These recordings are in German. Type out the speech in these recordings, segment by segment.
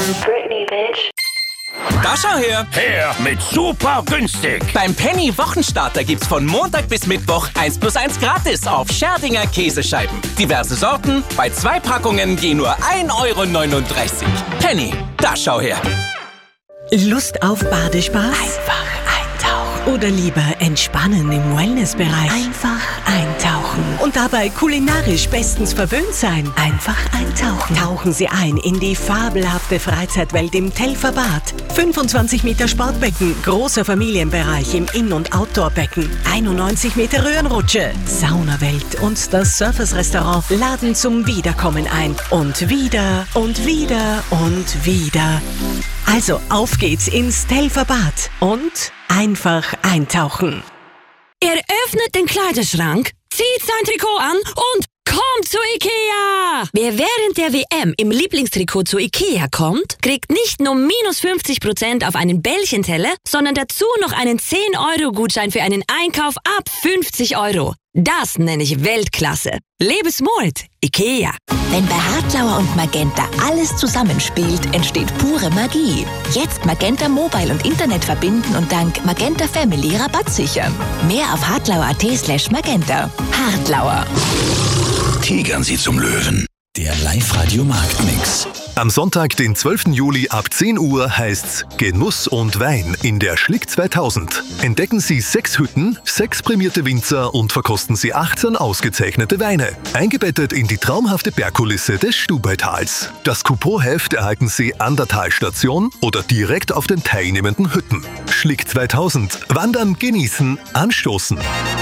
Britney, bitch. Da schau her! Her mit super günstig! Beim Penny Wochenstarter gibt's von Montag bis Mittwoch 1+1 gratis auf Scherdinger Käsescheiben. Diverse Sorten, bei 2 Packungen je nur 1,39 €. Penny, da schau her! Lust auf Badespaß? Einfach eintauchen. Oder lieber entspannen im Wellnessbereich? Einfach eintauchen. Und dabei kulinarisch bestens verwöhnt sein? Einfach eintauchen. Tauchen Sie ein in die fabelhafte Freizeitwelt im Telferbad. 25 Meter Sportbecken, großer Familienbereich im In- und Outdoorbecken, 91 Meter Röhrenrutsche, Saunawelt und das Surfers-Restaurant laden zum Wiederkommen ein. Und wieder und wieder und wieder. Also auf geht's ins Telferbad und einfach eintauchen. Er öffnet den Kleiderschrank, zieht sein Trikot an und kommt zu Ikea! Wer während der WM im Lieblingstrikot zu Ikea kommt, kriegt nicht nur minus 50% auf einen Bällchenteller, sondern dazu noch einen 10-Euro-Gutschein für einen Einkauf ab 50 €. Das nenne ich Weltklasse. Lebensmut, Ikea. Wenn bei Hartlauer und Magenta alles zusammenspielt, entsteht pure Magie. Jetzt Magenta Mobile und Internet verbinden und dank Magenta Family Rabatt sichern. Mehr auf hartlauer.at/magenta. Hartlauer. Tigern Sie zum Löwen. Der Live-Radio-Marktmix. Am Sonntag, den 12. Juli ab 10 Uhr heißt's Genuss und Wein in der Schlick 2000. Entdecken Sie 6 Hütten, 6 prämierte Winzer und verkosten Sie 18 ausgezeichnete Weine. Eingebettet in die traumhafte Bergkulisse des Stubaitals. Das Couponheft erhalten Sie an der Talstation oder direkt auf den teilnehmenden Hütten. Schlick 2000. Wandern, genießen, anstoßen.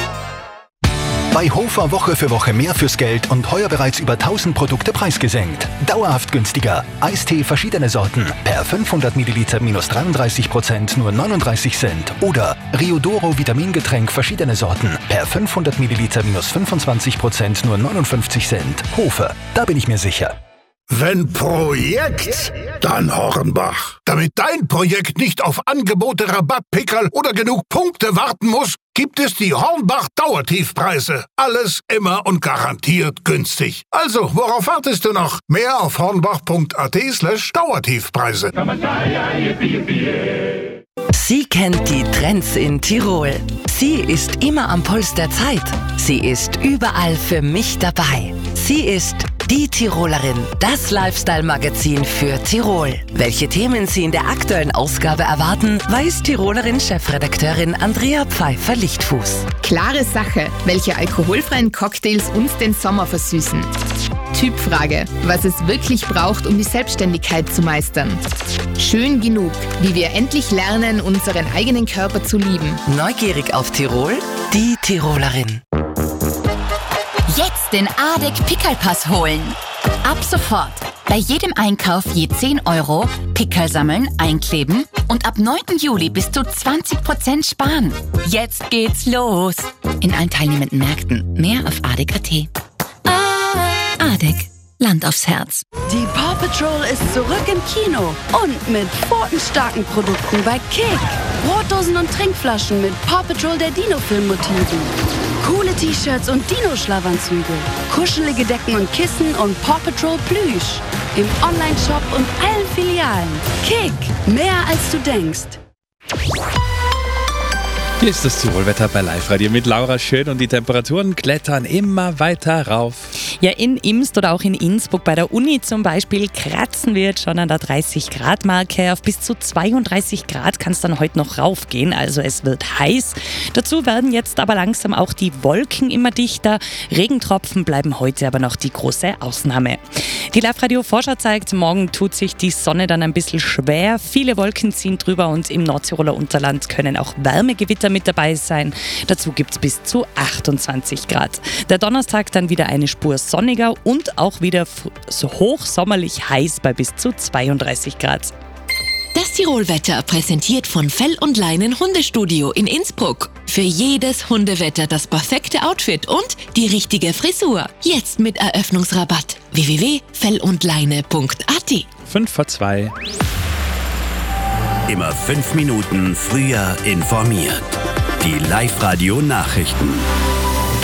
Bei Hofer Woche für Woche mehr fürs Geld und heuer bereits über 1000 Produkte preisgesenkt. Dauerhaft günstiger. Eistee verschiedene Sorten. Per 500 Milliliter minus 33% nur 39 Cent. Oder Riodoro Vitamingetränk verschiedene Sorten. Per 500 Milliliter minus 25% nur 59 Cent. Hofer, da bin ich mir sicher. Wenn Projekt, dann Hornbach. Damit dein Projekt nicht auf Angebote, Rabattpickerl oder genug Punkte warten muss, gibt es die Hornbach Dauertiefpreise. Alles immer und garantiert günstig. Also, worauf wartest du noch? Mehr auf hornbach.at/Dauertiefpreise. Sie kennt die Trends in Tirol. Sie ist immer am Puls der Zeit. Sie ist überall für mich dabei. Sie ist die Tirolerin, das Lifestyle-Magazin für Tirol. Welche Themen Sie in der aktuellen Ausgabe erwarten, weiß Tirolerin-Chefredakteurin Andrea Pfeiffer-Lichtfuß. Klare Sache, welche alkoholfreien Cocktails uns den Sommer versüßen. Typfrage, was es wirklich braucht, um die Selbstständigkeit zu meistern. Schön genug, wie wir endlich lernen, unseren eigenen Körper zu lieben. Neugierig auf Tirol? Die Tirolerin. Jetzt den ADEC Pickerlpass holen. Ab sofort. Bei jedem Einkauf je 10 € Pickerl sammeln, einkleben und ab 9. Juli bis zu 20% sparen. Jetzt geht's los. In allen teilnehmenden Märkten. Mehr auf ADEC.at. ADEC. Land aufs Herz. Die Paw Patrol ist zurück im Kino und mit pfotenstarken Produkten bei Kick. Brotdosen und Trinkflaschen mit Paw Patrol der Dino-Film-Motiven. Coole T-Shirts und Dino-Schlafanzüge. Kuschelige Decken und Kissen und Paw Patrol Plüsch. Im Online-Shop und allen Filialen. Kick. Mehr als du denkst. Hier ist das Tirolwetter bei Live-Radio mit Laura Schön und die Temperaturen klettern immer weiter rauf. Ja, in Imst oder auch in Innsbruck bei der Uni zum Beispiel kratzen wir jetzt schon an der 30-Grad-Marke. Auf bis zu 32 Grad kann es dann heute noch raufgehen, also es wird heiß. Dazu werden jetzt aber langsam auch die Wolken immer dichter. Regentropfen bleiben heute aber noch die große Ausnahme. Die Live-Radio-Vorschau zeigt, morgen tut sich die Sonne dann ein bisschen schwer. Viele Wolken ziehen drüber und im Nordtiroler Unterland können auch Wärmegewitter mit dabei sein. Dazu gibt es bis zu 28 Grad. Der Donnerstag dann wieder eine Spur sonniger und auch wieder so hochsommerlich heiß bei bis zu 32 Grad. Das Tirolwetter präsentiert von Fell und Leinen Hundestudio in Innsbruck. Für jedes Hundewetter das perfekte Outfit und die richtige Frisur. Jetzt mit Eröffnungsrabatt. www.fellundleine.at 5:02. Immer 5 Minuten früher informiert. Die Live-Radio-Nachrichten.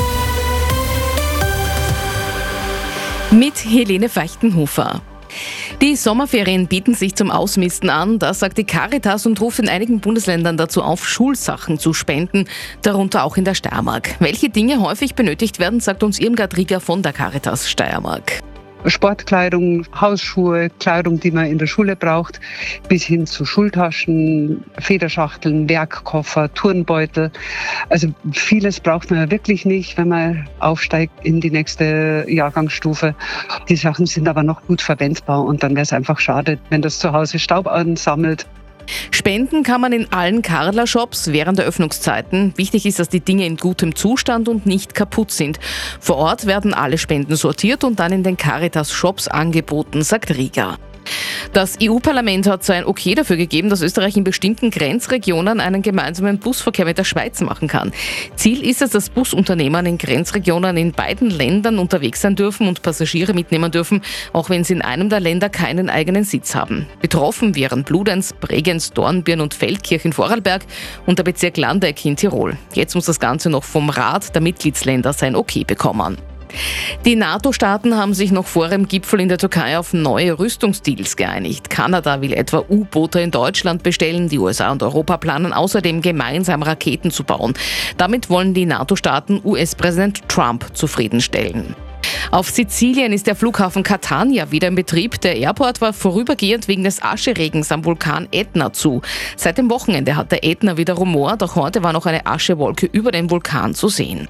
Mit Helene Feichtenhofer. Die Sommerferien bieten sich zum Ausmisten an, das sagt die Caritas und ruft in einigen Bundesländern dazu auf, Schulsachen zu spenden, darunter auch in der Steiermark. Welche Dinge häufig benötigt werden, sagt uns Irmgard Rieger von der Caritas Steiermark. Sportkleidung, Hausschuhe, Kleidung, die man in der Schule braucht, bis hin zu Schultaschen, Federschachteln, Werkkoffer, Turnbeutel. Also vieles braucht man ja wirklich nicht, wenn man aufsteigt in die nächste Jahrgangsstufe. Die Sachen sind aber noch gut verwendbar und dann wäre es einfach schade, wenn das zu Hause Staub ansammelt. Spenden kann man in allen Carla-Shops während der Öffnungszeiten. Wichtig ist, dass die Dinge in gutem Zustand und nicht kaputt sind. Vor Ort werden alle Spenden sortiert und dann in den Caritas-Shops angeboten, sagt Rieger. Das EU-Parlament hat sein Okay dafür gegeben, dass Österreich in bestimmten Grenzregionen einen gemeinsamen Busverkehr mit der Schweiz machen kann. Ziel ist es, dass Busunternehmer in Grenzregionen in beiden Ländern unterwegs sein dürfen und Passagiere mitnehmen dürfen, auch wenn sie in einem der Länder keinen eigenen Sitz haben. Betroffen wären Bludenz, Bregenz, Dornbirn und Feldkirch in Vorarlberg und der Bezirk Landeck in Tirol. Jetzt muss das Ganze noch vom Rat der Mitgliedsländer sein Okay bekommen. Die NATO-Staaten haben sich noch vor dem Gipfel in der Türkei auf neue Rüstungsdeals geeinigt. Kanada will etwa U-Boote in Deutschland bestellen. Die USA und Europa planen außerdem gemeinsam Raketen zu bauen. Damit wollen die NATO-Staaten US-Präsident Trump zufriedenstellen. Auf Sizilien ist der Flughafen Catania wieder in Betrieb. Der Airport war vorübergehend wegen des Ascheregens am Vulkan Ätna zu. Seit dem Wochenende hat der Ätna wieder Rumor, doch heute war noch eine Aschewolke über den Vulkan zu sehen.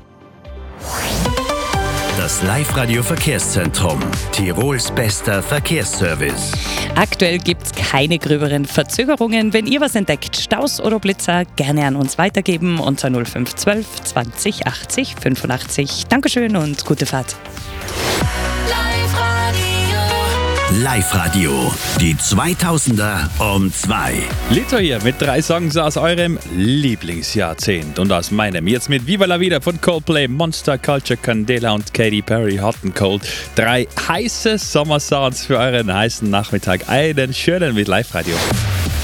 Das Live-Radio-Verkehrszentrum. Tirols bester Verkehrsservice. Aktuell gibt es keine gröberen Verzögerungen. Wenn ihr was entdeckt, Staus oder Blitzer, gerne an uns weitergeben unter 0512 20 80 85. Dankeschön und gute Fahrt. Live-Radio, die 2000er um 2. Lito hier mit 3 Songs aus eurem Lieblingsjahrzehnt und aus meinem. Jetzt mit Viva la Vida von Coldplay, Monster, Culture, Candela und Katy Perry, Hot and Cold. 3 heiße Sommersounds für euren heißen Nachmittag. Einen schönen mit Live-Radio.